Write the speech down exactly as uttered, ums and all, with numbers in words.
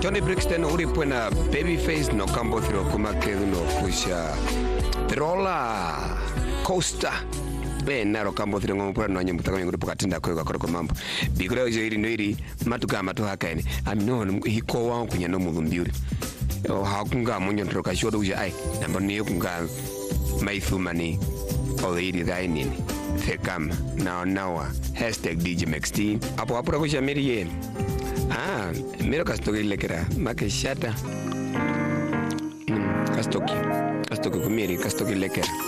Johnny Brixton uri puena Babyface no cambo thro kuma kedu no kusha roller coaster be naro cambo thro ngomo pura no nyambu takami nguri pokatinda kwa kwa mambo bigura izo iri no iri matuka matu hakaini amino hiko wa kunya no mudumbiuri o hakunga munyo ntroka shodo uja ai namba ni kunga maithumani o iri dai nini thekam now now hashtag D J Max T apo apura kusha meri ah mero kastoki lekera make shata mm, kastoki kastoki kumiri kastoki lekera